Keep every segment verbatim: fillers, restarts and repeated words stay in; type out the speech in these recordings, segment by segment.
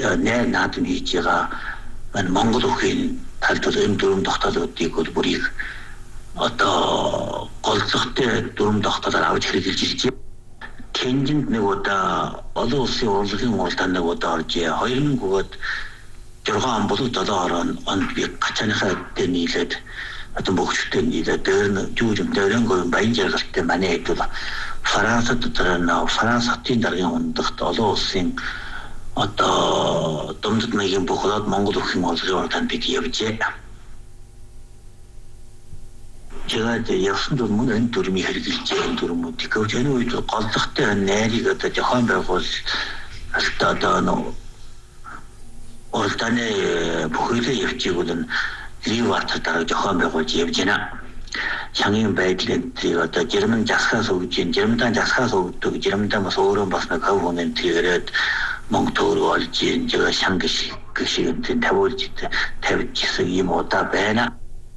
нэр наадам хийж байгаа Монгол өхийн талд энэ дүрм тогтоолуудыг бол бүрийг одоо голцохтой дүрм тогтоолоор авч хэрэгжилж ирж байна. Кенжинд нэг удаа олон улсын урлагийн уралдаанд нэг удаа орж хоёр мың гуйд зургаан он болов долоо онд би гачааныхаа дээр нийлээд одоо богчтой нийлээд дээр нь жүүжим дөрөнгөө баян жаргалтай манай хэд бол Францад дотор нь Франц хотын даргын хундагт олон улсын одоо домдод маягийн бухлаад Монгол өхийн урлагийн уралдаанд бид явжээ. 제가 이제 역순도 문은 두름이 흐르길지 두름 그 전에 우리도 걸떡때 내리가 또 한ber고 알다다노 올단에 보이게 옆지거든 리와트 따라 한ber고 집지나 상인 배들이 또 저러면 자사서 우진 저러면 자사서 또 저러면 뭐 소름 받는 거 보면 뒤에 몽토로 알지 제가 상기시 그 시간 때 대보지 대비치서 이 못다 배나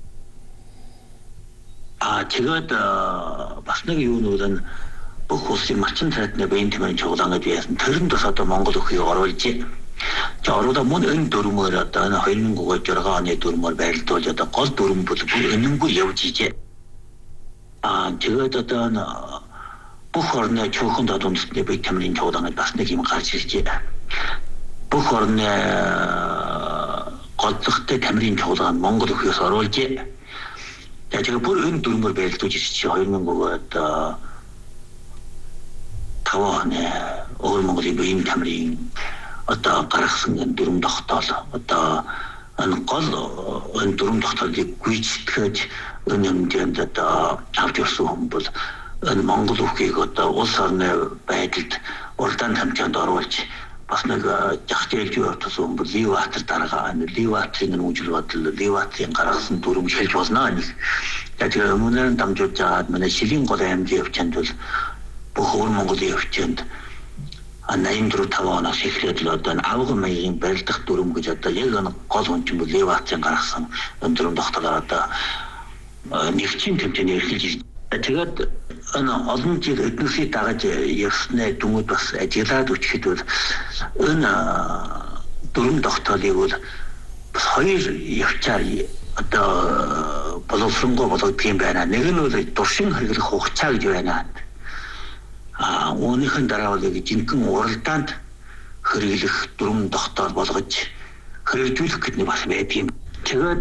아, 제가 또 마스터가 이유는 혹시 맞춘 사람들 베인트만 조당에 대해서 들은도 사도 몽골도 그 어려울지 저러다 뭔은 도름을 갖다 하는 거가 저러가 안에 도름을 매일 돌려다 걸 도름부터 있는 거 여지지 아, 제가 또나 부커네 조금도 돈 쓰게 베이트만 조당에 마스터가 가르치지 부커네 걸떡때 때문에 조당 몽골도 그 어려울지 자, 제가 보는 두름을 매일 도지시죠. 하는 거가 타원에 얼마나 모임 담링 어떤 가락승은 두름 덕tal 어떤 안 걸로 안 두름 덕tal이 구이치까지 은영전다 다 잡을수 없고 안 몽골국이 것도 옷선에 배들 얼단 함정도 어려울지 바스나가 작제일 주어서 뭐 리와트 따라가 안 리와트는 우주로들 리와트인 가락슨 두름 제일 좋았나 아니 제가 오늘은 담조자 만에 실린 거다 엠지 업전들 보호를 몽골이 업전 안 나인드로 타와나 시크릿을 어떤 아우그메인 벨탁 두름 그졌다 얘가는 거선 좀 리와트 가락슨 두름 덕다라다 니프친 템텐이 흘리지 제가 어느 어딘지 의도시 다가지 역순에 동의봤어. 제가도 치도 어느 두름 덕터리고 서일 역자리 어떤 보도스런 거보다 비행배나 내가는 도심 흐르기 혹차게 줘야나 아 오늘 흔들어가지고 진금 오를단 흐르기 두름 덕터 보다지 흐르기 줄그 말씀에 비행 제가